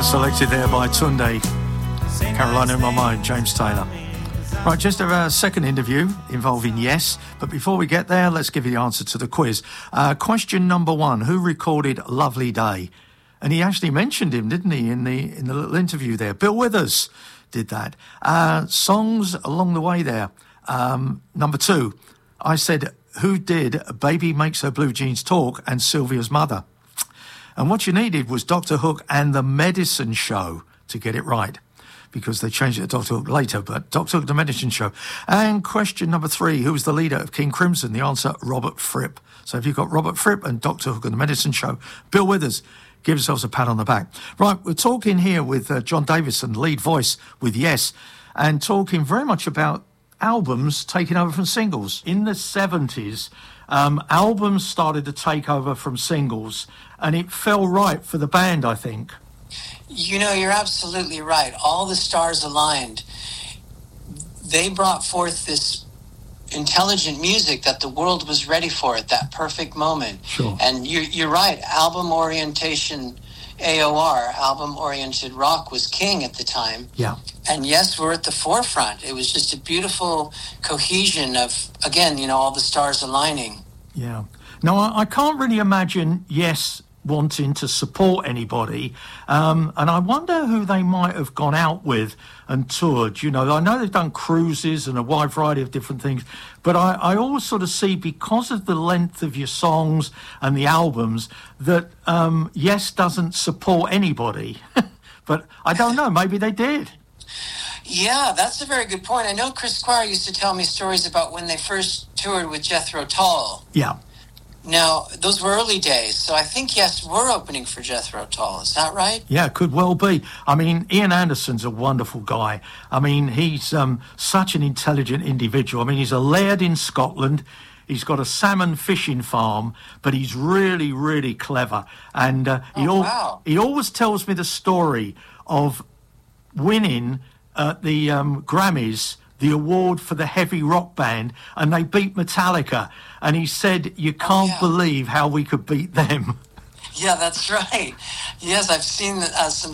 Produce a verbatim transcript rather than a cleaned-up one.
Selected there by Tunde, Carolina in My Mind, James Taylor. Right, just a second interview involving Yes, but before we get there, let's give you the answer to the quiz. Uh, question number one, who recorded Lovely Day? And he actually mentioned him, didn't he, in the in the little interview there. Bill Withers did that. Uh, songs along the way there. Um, number two, I said, who did Baby Makes Her Blue Jeans Talk and Sylvia's Mother? And what you needed was Doctor Hook and the Medicine Show to get it right, because they changed it to Doctor Hook later, but Doctor Hook, the Medicine Show. And question number three, who was the leader of King Crimson? The answer, Robert Fripp. So if you've got Robert Fripp and Doctor Hook and the Medicine Show, Bill Withers, give yourselves a pat on the back. Right, we're talking here with uh, John Davison, lead voice with Yes, and talking very much about albums taking over from singles. In the seventies, um, albums started to take over from singles, and it fell right for the band, I think. You know, you're absolutely right. All the stars aligned. They brought forth this intelligent music that the world was ready for at that perfect moment. Sure. And you're, you're right. Album orientation, A O R, album-oriented rock, was king at the time. Yeah. And Yes, we're at the forefront. It was just a beautiful cohesion of, again, you know, all the stars aligning. Yeah. Now, I, I can't really imagine Yes wanting to support anybody, um, and I wonder who they might have gone out with and toured. You know, I know they've done cruises and a wide variety of different things, but I, I always sort of see, because of the length of your songs and the albums, that um, Yes doesn't support anybody. But I don't know, maybe they did. Yeah, that's a very good point. I know Chris Squire used to tell me stories about when they first toured with Jethro Tull. Yeah. Now, those were early days, so I think, Yes, we're opening for Jethro Tull. Is that right? Yeah, could well be. I mean, Ian Anderson's a wonderful guy. I mean, he's um, such an intelligent individual. I mean, he's a laird in Scotland. He's got a salmon fishing farm, but he's really, really clever. And uh, he, oh, al- wow. he always tells me the story of winning at the um, Grammys the award for the heavy rock band, and they beat Metallica. And he said, you can't oh, yeah. believe how we could beat them. Yeah, that's right. Yes, I've seen uh, some